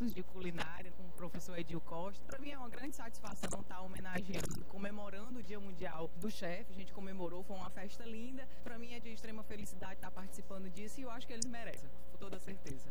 cursos de culinária com o professor Edil Costa. Para mim é uma grande satisfação estar homenageando, comemorando o Dia Mundial do Chefe. A gente comemorou, foi uma festa linda. Para mim é de extrema felicidade estar participando disso e eu acho que eles merecem, com toda certeza.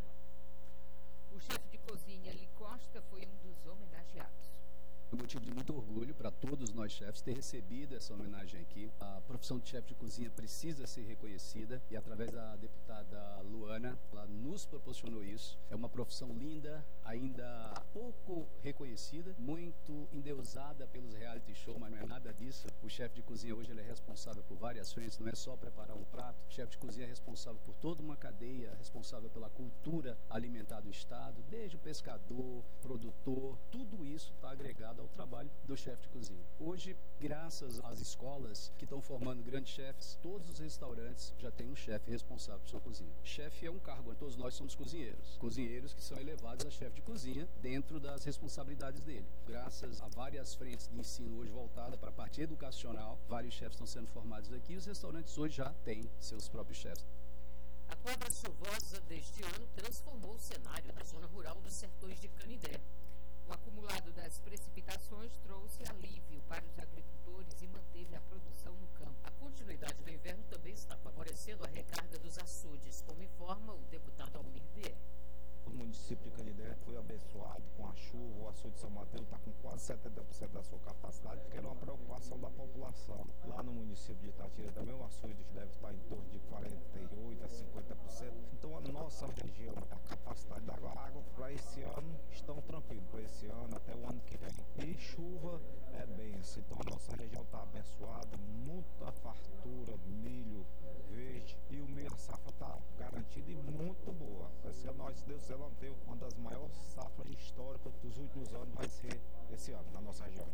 O chefe de cozinha Eli Costa foi um dos homenageados. É um motivo de muito orgulho para todos nós chefes ter recebido essa homenagem aqui. A profissão de chefe de cozinha precisa ser reconhecida e através da deputada Luana, ela nos proporcionou isso. É uma profissão linda, ainda pouco reconhecida, muito endeusada pelos reality show, mas não é nada disso. O chefe de cozinha hoje ele é responsável por várias frentes, não é só preparar um prato. O chefe de cozinha é responsável por toda uma cadeia, responsável pela cultura alimentar do Estado, desde o pescador, produtor, tudo isso está agregado ao trabalho do chefe de cozinha. Hoje, graças às escolas que estão formando grandes chefes, todos os restaurantes já têm um chefe responsável por sua cozinha. Chefe é um cargo, todos nós somos cozinheiros. Cozinheiros que são elevados a chefe de cozinha dentro das responsabilidades dele. Graças a várias frentes de ensino hoje voltada para a parte educacional, vários chefes estão sendo formados aqui e os restaurantes hoje já têm seus próprios chefes. A quadra chuvosa deste ano transformou o cenário da zona rural dos Sertões de Canindé. O acumulado das precipitações trouxe alívio para os agricultores e manteve a produção no campo. A continuidade do inverno também está favorecendo a recarga dos açudes, como informa o deputado Almir Bier. O município de Canindé foi abençoado com a chuva. O açude de São Mateus está com quase 70% da sua capacidade, que era uma preocupação da população. Lá no município de Itatira também o açude deve estar em torno de 48% a 50%. Então a nossa região, a capacidade da água para esse ano estão tranquilos, para esse ano até o ano que vem. E chuva é benção, então a nossa região está abençoada, muita fartura, milho verde e o meio safra está garantida e muito boa. Esse ano nós, se Deus quiser, vamos ter uma das maiores safras históricas dos últimos anos, vai ser esse ano na nossa região.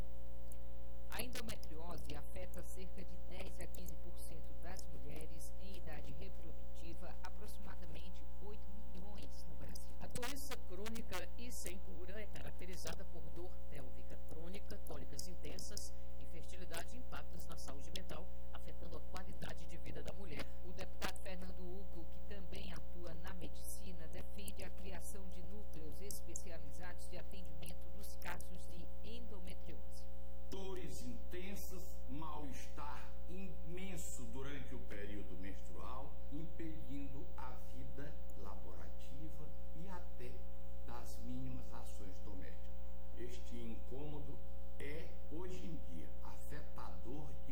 A endometriose afeta cerca de 10 a 15% das mulheres em idade reprodutiva, aproximadamente 8 milhões no Brasil. A doença crônica e sem cura é caracterizada por dor pélvica crônica, cólicas intensas, infertilidade e impactos na saúde mental, afetando a qualidade de vida da mulher. O deputado Fernando Hugo, que também atua na medicina, defende a criação de núcleos especializados de atendimento dos casos de endometriose. Dores intensas, mal-estar imenso durante o período menstrual, impedindo a vida laborativa e até das mínimas ações domésticas. Este incômodo é, hoje em dia, afetador de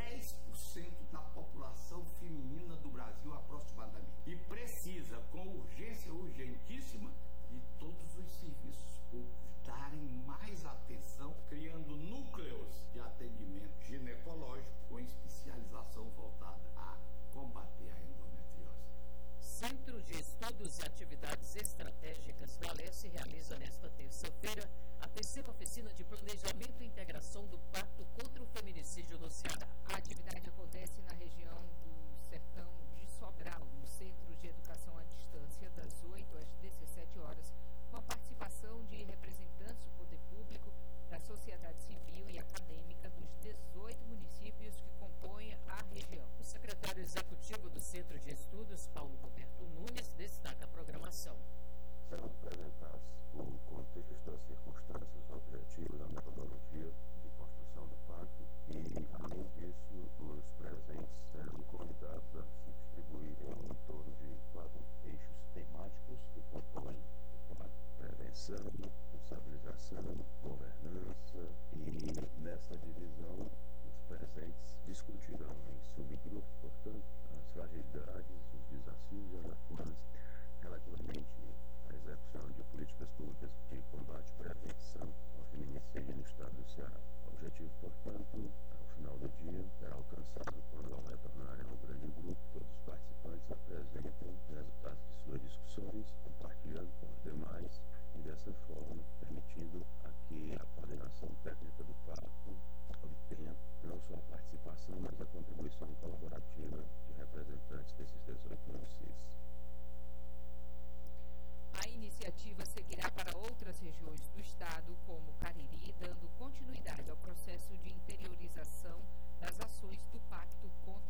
10% da população feminina do Brasil aproximadamente. E precisa, com urgência urgentíssima, de todos os serviços públicos darem mais atenção, criando núcleos de atendimento ginecológico com especialização voltada a combater a endometriose. Centro de Estudos e Atividades Estratégicas da Leste realiza nesta terça-feira a terceira oficina de planejamento e integração do Pacto contra o Feminicídio no Ceará. A atividade acontece na região do Sertão de Sobral, no Centro de Educação à Distância, das 8 às 17 horas, com a participação de representantes do poder público, da sociedade civil e acadêmica dos 18 municípios que compõem a região. O secretário executivo do Centro de Estudos, Paulo Roberto Nunes, destaca a programação. Serão apresentados o contexto, as circunstâncias, os objetivos, a metodologia de construção do pacto e, além disso, os presentes serão convidados a se distribuírem em torno de 4 eixos temáticos que compõem o pacto: prevenção, responsabilização, governança, e nessa divisão os presentes discutirão em subgrupos, portanto, as fragilidades, os desafios e as atuações relativamente à execução de políticas públicas de combate, prevenção